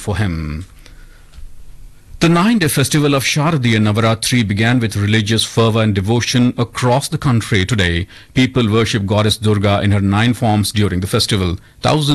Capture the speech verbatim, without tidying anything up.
for him. The nine-day festival of Sharadiya Navaratri began with religious fervour and devotion across the country today. People worship Goddess Durga in her nine forms during the festival. Thousands